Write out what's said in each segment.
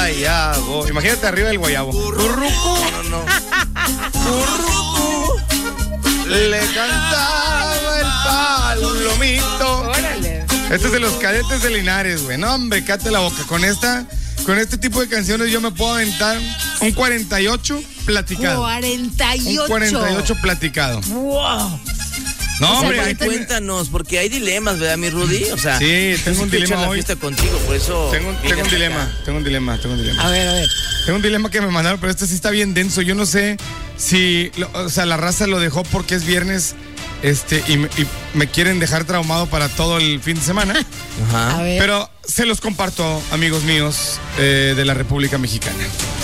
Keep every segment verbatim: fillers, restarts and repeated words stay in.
guayabo. Imagínate arriba del guayabo. Currucu. No, no, no. Currucu. Le cantaba el palomito. Órale. Este es de los Cadetes de Linares, güey. No, hombre, cállate la boca. Con esta, con este tipo de canciones yo me puedo aventar un cuarenta y ocho platicado. cuarenta y ocho. Un cuarenta y ocho platicado. Wow. No, hombre, Oye, ahí tengo- cuéntanos, porque hay dilemas, ¿verdad, mi Rudy? O sea, Sí, tengo yo un quiero dilema echar la hoy. fiesta contigo, por eso. Tengo, vine tengo un hasta dilema, acá. tengo un dilema, tengo un dilema. A ver, a ver. Tengo un dilema que me mandaron, pero este sí está bien denso. Yo no sé si, lo- o sea, la raza lo dejó porque es viernes, este, y, me- y me quieren dejar traumado para todo el fin de semana. Ajá. A ver. Pero se los comparto, amigos míos, eh, de la República Mexicana.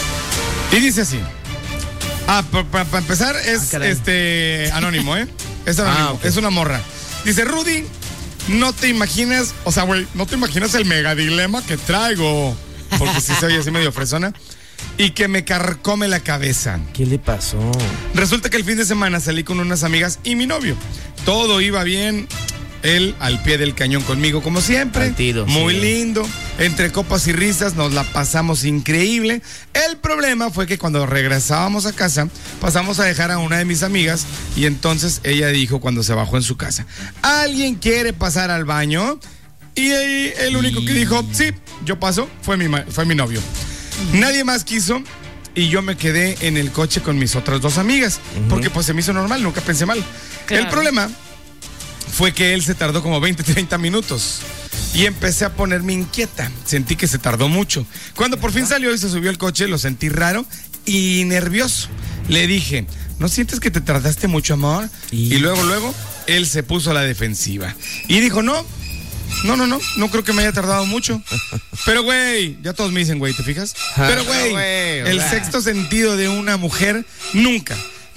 Y dice así. Ah, para empezar es Ah, caray. este anónimo, ¿eh? Es anónimo, Ah, ok. es una morra. Dice, Rudy, no te imaginas, o sea, güey, no te imaginas el mega dilema que traigo. Porque si se oye así medio fresona. Y que me carcome la cabeza. ¿Qué le pasó? Resulta que el fin de semana salí con unas amigas y mi novio. Todo iba bien. Él al pie del cañón conmigo, como siempre. Al tiro, Muy sí. lindo. Entre copas y risas nos la pasamos increíble. El problema fue que cuando regresábamos a casa, pasamos a dejar a una de mis amigas. Y entonces ella dijo cuando se bajó en su casa: ¿alguien quiere pasar al baño? Y ahí el único que dijo, sí, yo paso, fue mi, ma- fue mi novio. Nadie más quiso. Y yo me quedé en el coche con mis otras dos amigas. Porque pues se me hizo normal, nunca pensé mal. Claro. El problema fue que él se tardó como veinte, treinta minutos. Y empecé a ponerme inquieta. Sentí que se tardó mucho. Cuando por fin salió y se subió al coche, lo sentí raro y nervioso. Le dije, ¿no sientes que te tardaste mucho, amor? Y- Y luego, luego, él se puso a la defensiva. Y dijo, no, no, no, no, no creo que me haya tardado mucho. Pero, güey, ya todos me dicen, güey, ¿te fijas? Pero, güey, güey, o el sea. sexto sentido de una mujer nunca,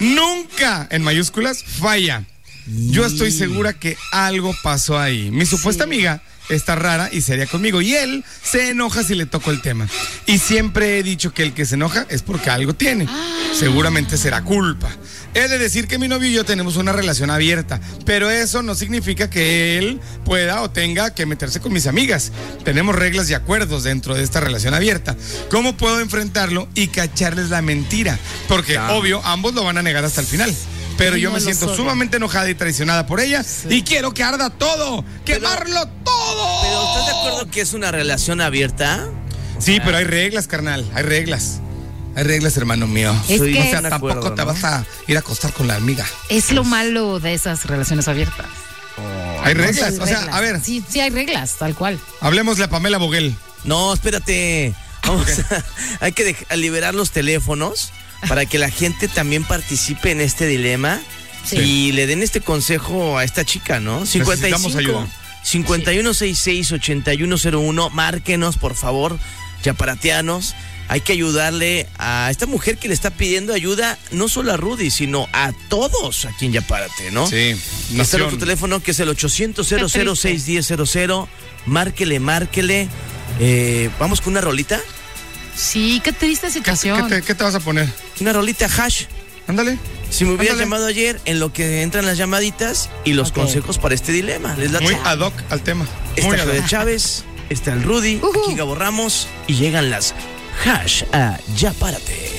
nunca, en mayúsculas, falla. Yo estoy segura que algo pasó ahí. Mi supuesta amiga está rara y seria conmigo. Y él se enoja si le toco el tema. Y siempre he dicho que el que se enoja es porque algo tiene. Seguramente será culpa. He de decir que mi novio y yo tenemos una relación abierta. Pero eso no significa que él pueda o tenga que meterse con mis amigas. Tenemos reglas y acuerdos dentro de esta relación abierta. ¿Cómo puedo enfrentarlo y cacharles la mentira? Porque, Claro. obvio, ambos lo van a negar hasta el final. Pero yo No me lo siento soy. sumamente enojada y traicionada por ella y quiero que arda todo, quemarlo todo. ¿Pero estás de acuerdo que es una relación abierta? Sí, pero hay reglas, carnal, hay reglas. Hay reglas, hermano mío. Es Soy- que- O sea, de tampoco acuerdo, te ¿no? vas a ir a acostar con la amiga. Es lo malo de esas relaciones abiertas. Hay reglas, Hay o sea, reglas. a ver, Sí, sí hay reglas, tal cual. hablemosle a Pamela Boguel. No, espérate. Vamos a, hay que dej- a liberar los teléfonos para que la gente también participe en este dilema Sí. y le den este consejo a esta chica, ¿no? cincuenta y cinco, Necesitamos ayuda. cincuenta y uno sesenta y seis, ochenta y uno cero uno, márquenos, por favor, yaparatianos. Hay que ayudarle a esta mujer que le está pidiendo ayuda, no solo a Rudy, sino a todos aquí en Yapárate, ¿no? Sí, Está nación. nuestro teléfono que es el ochocientos, cero Qué cero triste. seis diez cero cero. Márquele, márquele. Eh, Vamos con una rolita. Sí, qué triste ¿Qué, situación. qué te, qué te vas a poner? Una rolita hash. Ándale. Si me hubieras Ándale. llamado ayer, en lo que entran las llamaditas y los Ok. consejos para este dilema. Les late. Muy ad hoc al tema. Está Muy ad Javier hoc. Chávez, está el Rudy, Ujú. aquí Gabo Ramos y llegan las hash a Yapárate.